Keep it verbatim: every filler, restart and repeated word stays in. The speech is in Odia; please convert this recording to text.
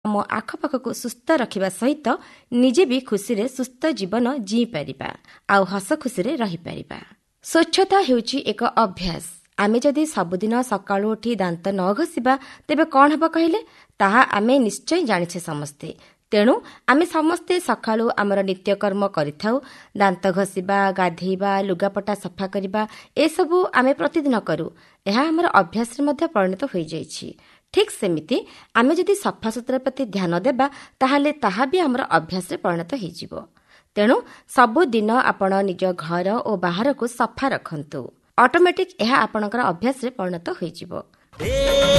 ଆମ ଆଖପାଖକୁ ସୁସ୍ଥ ରଖିବା ସହିତ ନିଜେ ବି ଖୁସିରେ ସୁସ୍ଥ ଜୀବନ ଜିଇପାରିବା ଆଉ ହସ ଖୁସିରେ ରହିପାରିବା। ସ୍ୱଚ୍ଛତା ହେଉଛି ଏକ ଅଭ୍ୟାସ। ଆମେ ଯଦି ସବୁଦିନ ସକାଳୁ ଉଠି ଦାନ୍ତ ନ ଘଷିବା ତେବେ କ'ଣ ହେବ କହିଲେ? ତାହା ଆମେ ନିଶ୍ଚୟ ଜାଣିଛେ ସମସ୍ତେ। ତେଣୁ ଆମେ ସମସ୍ତେ ସକାଳୁ ଆମର ନିତ୍ୟକର୍ମ କରିଥାଉ। ଦାନ୍ତ ଘଷିବା, ଗାଧେଇବା, ଲୁଗାପଟା ସଫା କରିବା ଏସବୁ ଆମେ ପ୍ରତିଦିନ କରୁ। ଏହା ଆମର ଅଭ୍ୟାସରେ ମଧ୍ୟ ପରିଣତ ହୋଇଯାଇଛି। ଠିକ୍ ସେମିତି ଆମେ ଯଦି ସଫାସୁତୁରା ପ୍ରତି ଧ୍ୟାନ ଦେବା ତାହେଲେ ତାହା ବି ଆମର ଅଭ୍ୟାସରେ ପରିଣତ ହୋଇଯିବ। ତେଣୁ ସବୁଦିନ ଆପଣ ନିଜ ଘର ଓ ବାହାରକୁ ସଫା ରଖନ୍ତୁ। ଅଟୋମେଟିକ୍ ଏହା ଆପଣଙ୍କର ଅଭ୍ୟାସରେ ପରିଣତ ହୋଇଯିବ।